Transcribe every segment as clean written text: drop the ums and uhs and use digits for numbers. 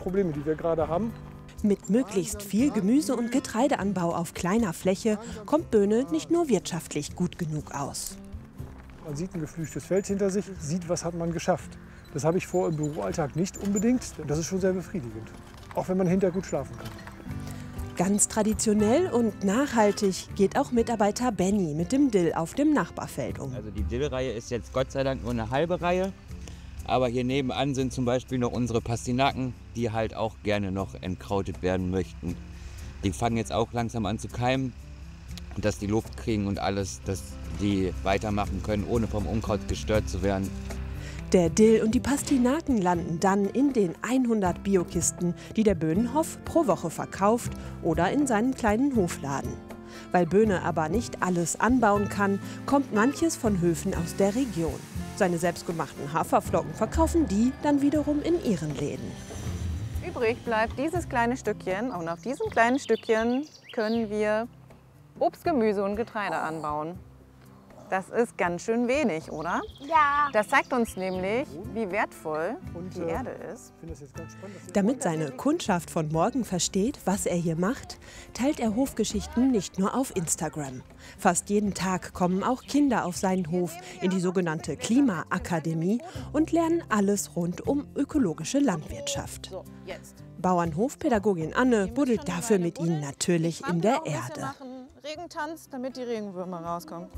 Probleme, die wir gerade haben. Mit möglichst viel Gemüse- und Getreideanbau auf kleiner Fläche kommt Böhne nicht nur wirtschaftlich gut genug aus. Man sieht ein geflügtes Feld hinter sich, sieht, was hat man geschafft. Das habe ich vor im Büroalltag nicht unbedingt. Das ist schon sehr befriedigend, auch wenn man hinterher gut schlafen kann. Ganz traditionell und nachhaltig geht auch Mitarbeiter Benny mit dem Dill auf dem Nachbarfeld um. Also die Dillreihe ist jetzt Gott sei Dank nur eine halbe Reihe. Aber hier nebenan sind zum Beispiel noch unsere Pastinaken, die halt auch gerne noch entkrautet werden möchten. Die fangen jetzt auch langsam an zu keimen, dass die Luft kriegen und alles, dass die weitermachen können, ohne vom Unkraut gestört zu werden. Der Dill und die Pastinaken landen dann in den 100 Biokisten, die der Böhnenhof pro Woche verkauft oder in seinen kleinen Hofladen. Weil Böhne aber nicht alles anbauen kann, kommt manches von Höfen aus der Region. Seine selbstgemachten Haferflocken verkaufen die dann wiederum in ihren Läden. Übrig bleibt dieses kleine Stückchen und auf diesem kleinen Stückchen können wir Obst, Gemüse und Getreide anbauen. Das ist ganz schön wenig, oder? Ja. Das zeigt uns nämlich, wie wertvoll die Erde ist. Damit seine Kundschaft von morgen versteht, was er hier macht, teilt er Hofgeschichten nicht nur auf Instagram. Fast jeden Tag kommen auch Kinder auf seinen Hof in die sogenannte Klimaakademie und lernen alles rund um ökologische Landwirtschaft. Bauernhofpädagogin Anne buddelt dafür mit ihnen natürlich in der Erde. Regentanz, damit die Regenwürmer rauskommen.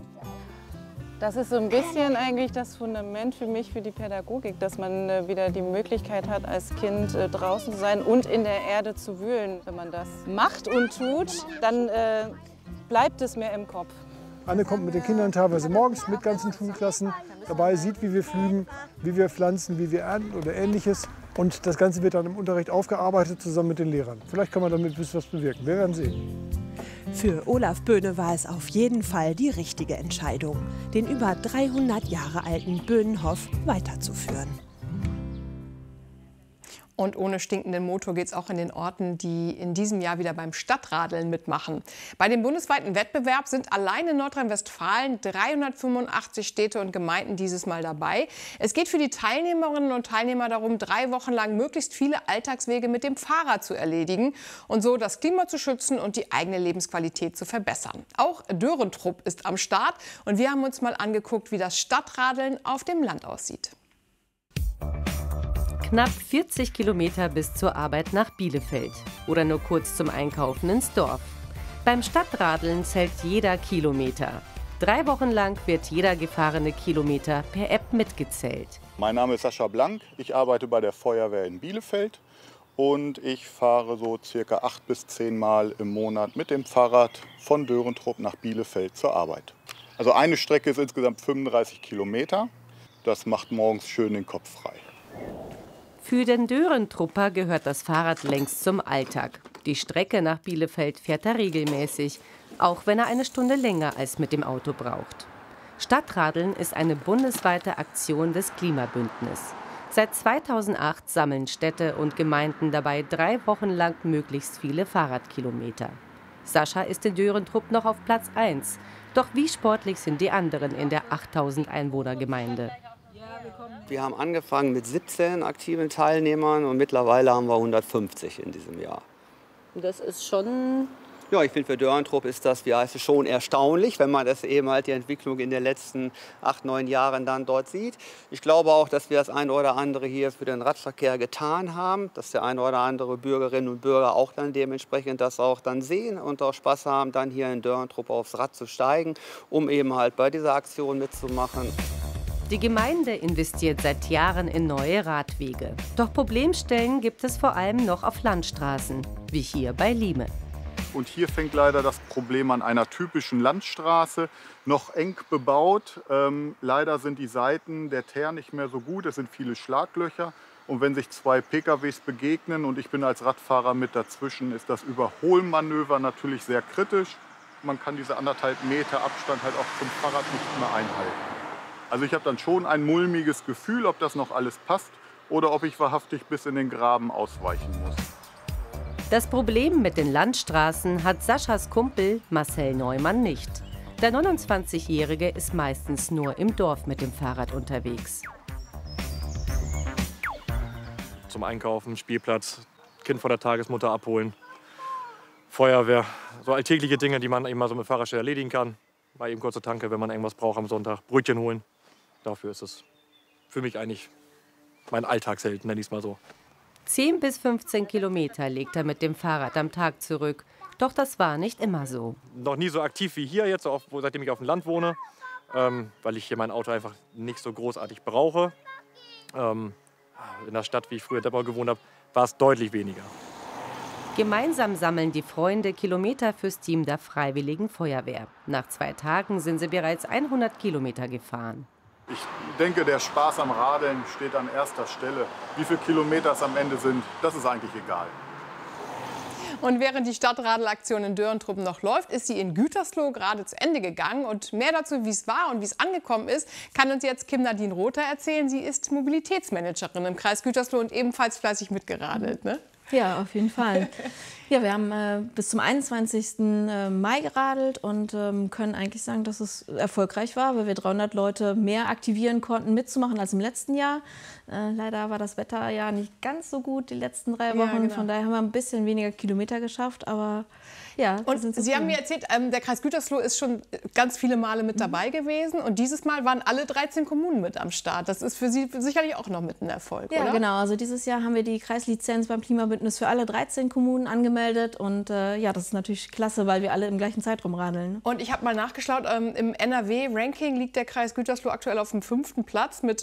Das ist so ein bisschen eigentlich das Fundament für mich, für die Pädagogik, dass man wieder die Möglichkeit hat, als Kind draußen zu sein und in der Erde zu wühlen. Wenn man das macht und tut, dann bleibt es mehr im Kopf. Anne kommt mit den Kindern teilweise morgens mit ganzen Schulklassen dabei, sieht, wie wir pflügen, wie wir pflanzen, wie wir ernten oder Ähnliches. Und das Ganze wird dann im Unterricht aufgearbeitet zusammen mit den Lehrern. Vielleicht kann man damit ein bisschen was bewirken. Wir werden sehen. Für Olaf Böhne war es auf jeden Fall die richtige Entscheidung, den über 300 Jahre alten Böhnenhof weiterzuführen. Und ohne stinkenden Motor geht es auch in den Orten, die in diesem Jahr wieder beim Stadtradeln mitmachen. Bei dem bundesweiten Wettbewerb sind allein in Nordrhein-Westfalen 385 Städte und Gemeinden dieses Mal dabei. Es geht für die Teilnehmerinnen und Teilnehmer darum, 3 Wochen lang möglichst viele Alltagswege mit dem Fahrrad zu erledigen und so das Klima zu schützen und die eigene Lebensqualität zu verbessern. Auch Dörentrupp ist am Start und wir haben uns mal angeguckt, wie das Stadtradeln auf dem Land aussieht. Knapp 40 Kilometer bis zur Arbeit nach Bielefeld oder nur kurz zum Einkaufen ins Dorf. Beim Stadtradeln zählt jeder Kilometer. 3 Wochen lang wird jeder gefahrene Kilometer per App mitgezählt. Mein Name ist Sascha Blank, ich arbeite bei der Feuerwehr in Bielefeld und ich fahre so circa 8 bis 10 Mal im Monat mit dem Fahrrad von Dörentrupp nach Bielefeld zur Arbeit. Also eine Strecke ist insgesamt 35 Kilometer. Das macht morgens schön den Kopf frei. Für den Dörentrupper gehört das Fahrrad längst zum Alltag. Die Strecke nach Bielefeld fährt er regelmäßig, auch wenn er eine Stunde länger als mit dem Auto braucht. Stadtradeln ist eine bundesweite Aktion des Klimabündnisses. Seit 2008 sammeln Städte und Gemeinden dabei 3 Wochen lang möglichst viele Fahrradkilometer. Sascha ist in Dörentrupp noch auf Platz 1. Doch wie sportlich sind die anderen in der 8000 Einwohnergemeinde? Wir haben angefangen mit 17 aktiven Teilnehmern und mittlerweile haben wir 150 in diesem Jahr. Das ist schon... Ja, ich finde für Dörentrupp ist das schon erstaunlich, wenn man das eben halt die Entwicklung in den letzten 8, 9 Jahren dann dort sieht. Ich glaube auch, dass wir das ein oder andere hier für den Radverkehr getan haben, dass der ein oder andere Bürgerinnen und Bürger auch dann dementsprechend das auch dann sehen und auch Spaß haben, dann hier in Dörentrupp aufs Rad zu steigen, um eben halt bei dieser Aktion mitzumachen. Die Gemeinde investiert seit Jahren in neue Radwege. Doch Problemstellen gibt es vor allem noch auf Landstraßen, wie hier bei Lieme. Und hier fängt leider das Problem an einer typischen Landstraße, noch eng bebaut. Leider sind die Seiten der Teer nicht mehr so gut, es sind viele Schlaglöcher. Und wenn sich 2 PKWs begegnen und ich bin als Radfahrer mit dazwischen, ist das Überholmanöver natürlich sehr kritisch. Man kann diese 1,5 Meter Abstand halt auch zum Fahrrad nicht mehr einhalten. Also ich habe dann schon ein mulmiges Gefühl, ob das noch alles passt oder ob ich wahrhaftig bis in den Graben ausweichen muss. Das Problem mit den Landstraßen hat Saschas Kumpel Marcel Neumann nicht. Der 29-Jährige ist meistens nur im Dorf mit dem Fahrrad unterwegs. Zum Einkaufen, Spielplatz, Kind von der Tagesmutter abholen. Feuerwehr, so alltägliche Dinge, die man eben mal so mit Fahrradstelle erledigen kann. Mal eben kurze Tanke, wenn man irgendwas braucht am Sonntag. Brötchen holen. Dafür ist es für mich eigentlich mein Alltagsheld, nenne ich es mal so. 10 bis 15 Kilometer legt er mit dem Fahrrad am Tag zurück. Doch das war nicht immer so. Noch nie so aktiv wie hier jetzt, seitdem ich auf dem Land wohne. Weil ich hier mein Auto einfach nicht so großartig brauche. In der Stadt, wie ich früher Deppau gewohnt habe, war es deutlich weniger. Gemeinsam sammeln die Freunde Kilometer fürs Team der Freiwilligen Feuerwehr. Nach 2 Tagen sind sie bereits 100 Kilometer gefahren. Ich denke, der Spaß am Radeln steht an erster Stelle. Wie viele Kilometer es am Ende sind, das ist eigentlich egal. Und während die Stadtradelaktion in Dörrentrupp noch läuft, ist sie in Gütersloh gerade zu Ende gegangen. Und mehr dazu, wie es war und wie es angekommen ist, kann uns jetzt Kim-Nadine Rother erzählen. Sie ist Mobilitätsmanagerin im Kreis Gütersloh und ebenfalls fleißig mitgeradelt, ne? Ja, auf jeden Fall. Ja, wir haben bis zum 21. Mai geradelt und können eigentlich sagen, dass es erfolgreich war, weil wir 300 Leute mehr aktivieren konnten, mitzumachen als im letzten Jahr. Leider war das Wetter ja nicht ganz so gut die letzten 3 Wochen. Ja, genau. Von daher haben wir ein bisschen weniger Kilometer geschafft, aber ja. Und Sie haben mir erzählt, der Kreis Gütersloh ist schon ganz viele Male mit dabei gewesen und dieses Mal waren alle 13 Kommunen mit am Start. Das ist für Sie sicherlich auch noch mit ein Erfolg, ja, oder? Genau. Also dieses Jahr haben wir die Kreislizenz beim Klimabündnis für alle 13 Kommunen angemeldet und ja, das ist natürlich klasse, weil wir alle im gleichen Zeitraum radeln. Und ich habe mal nachgeschaut, im NRW-Ranking liegt der Kreis Gütersloh aktuell auf dem 5. Platz mit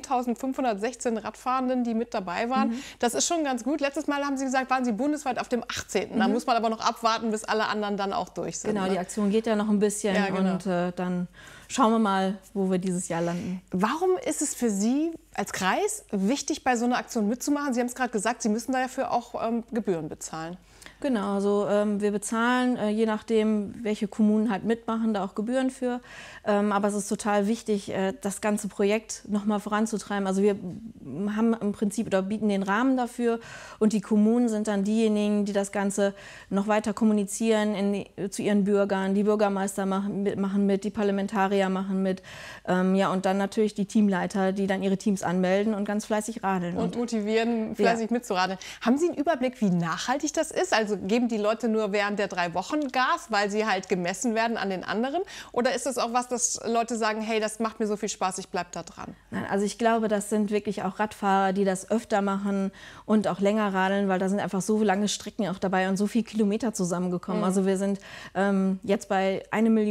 10.516 Radfahrenden, die mit dabei waren. Das ist schon ganz gut. Letztes Mal haben Sie gesagt, waren Sie bundesweit auf dem 18. Da muss man aber noch abwarten, bis alle anderen dann auch durch sind. Genau, die Aktion geht ja noch ein bisschen, ja, genau. Und dann schauen wir mal, wo wir dieses Jahr landen. Warum ist es für Sie als Kreis wichtig, bei so einer Aktion mitzumachen? Sie haben es gerade gesagt, Sie müssen dafür auch Gebühren bezahlen. Genau, also wir bezahlen, je nachdem, welche Kommunen halt mitmachen, da auch Gebühren für. Aber es ist total wichtig, das ganze Projekt noch mal voranzutreiben. Also wir haben im Prinzip oder bieten den Rahmen dafür und die Kommunen sind dann diejenigen, die das Ganze noch weiter kommunizieren zu ihren Bürgern. Die Bürgermeister machen mit, die Parlamentarier machen mit. Ja, und dann natürlich die Teamleiter, die dann ihre Teams anmelden und ganz fleißig radeln. Und motivieren, fleißig mitzuradeln. Haben Sie einen Überblick, wie nachhaltig das ist? Also geben die Leute nur während der 3 Wochen Gas, weil sie halt gemessen werden an den anderen? Oder ist das auch was, dass Leute sagen, hey, das macht mir so viel Spaß, ich bleib da dran? Nein, also ich glaube, das sind wirklich auch Radfahrer, die das öfter machen und auch länger radeln, weil da sind einfach so lange Strecken auch dabei und so viele Kilometer zusammengekommen. Also wir sind jetzt bei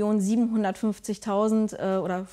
1.750.000 oder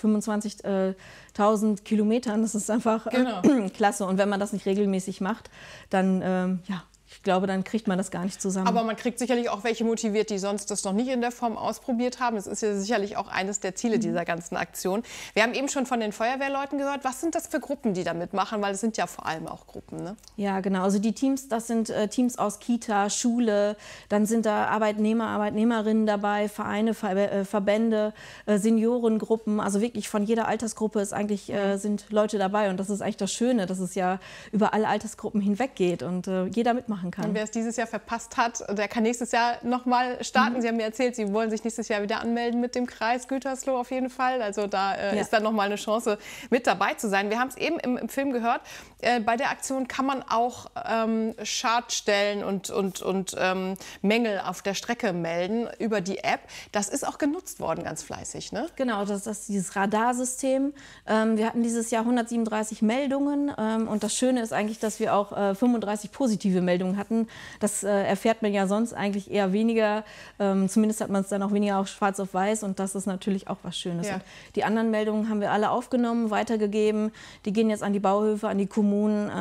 25.000 Kilometern. Das ist einfach klasse. Und wenn man das nicht regelmäßig macht, dann ja. Ich glaube, dann kriegt man das gar nicht zusammen. Aber man kriegt sicherlich auch welche motiviert, die sonst das noch nicht in der Form ausprobiert haben. Das ist ja sicherlich auch eines der Ziele dieser ganzen Aktion. Wir haben eben schon von den Feuerwehrleuten gehört. Was sind das für Gruppen, die da mitmachen? Weil es sind ja vor allem auch Gruppen, ne? Ja, genau. Also die Teams, das sind Teams aus Kita, Schule. Dann sind da Arbeitnehmer, Arbeitnehmerinnen dabei, Vereine, Verbände, Seniorengruppen. Also wirklich von jeder Altersgruppe ist eigentlich, sind Leute dabei. Und das ist eigentlich das Schöne, dass es ja über alle Altersgruppen hinweg geht und jeder mitmachen kann. Und wer es dieses Jahr verpasst hat, der kann nächstes Jahr noch mal starten. Sie haben mir erzählt, Sie wollen sich nächstes Jahr wieder anmelden mit dem Kreis Gütersloh auf jeden Fall. Also da ist dann noch mal eine Chance, mit dabei zu sein. Wir haben es eben im Film gehört. Bei der Aktion kann man auch Schadstellen und Mängel auf der Strecke melden über die App. Das ist auch genutzt worden, ganz fleißig, ne? Genau, das ist dieses Radarsystem. Wir hatten dieses Jahr 137 Meldungen und das Schöne ist eigentlich, dass wir auch 35 positive Meldungen hatten. Das erfährt man ja sonst eigentlich eher weniger. Zumindest hat man es dann auch weniger auf schwarz auf weiß und das ist natürlich auch was Schönes. Ja. Und die anderen Meldungen haben wir alle aufgenommen, weitergegeben. Die gehen jetzt an die Bauhöfe, an die Kommunen,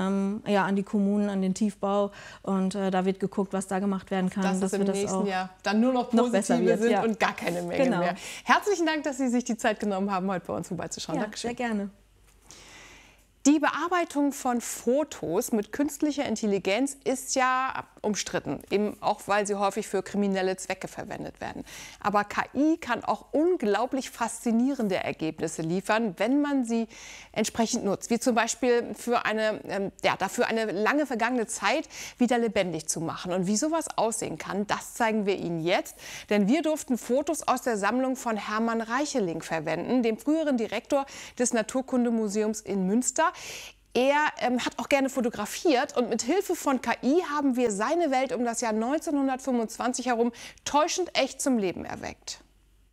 an den Tiefbau und da wird geguckt, was da gemacht werden kann. Dass es im nächsten Jahr dann nur noch positive sind und gar keine Mängel mehr. Herzlichen Dank, dass Sie sich die Zeit genommen haben, heute bei uns vorbeizuschauen. Ja, Dankeschön. sehr gerne. Die Bearbeitung von Fotos mit künstlicher Intelligenz ist ja umstritten, eben auch weil sie häufig für kriminelle Zwecke verwendet werden. Aber KI kann auch unglaublich faszinierende Ergebnisse liefern, wenn man sie entsprechend nutzt. Wie zum Beispiel dafür eine lange vergangene Zeit wieder lebendig zu machen. Und wie sowas aussehen kann, das zeigen wir Ihnen jetzt. Denn wir durften Fotos aus der Sammlung von Hermann Reicheling verwenden, dem früheren Direktor des Naturkundemuseums in Münster. Er hat auch gerne fotografiert und mit Hilfe von KI haben wir seine Welt um das Jahr 1925 herum täuschend echt zum Leben erweckt.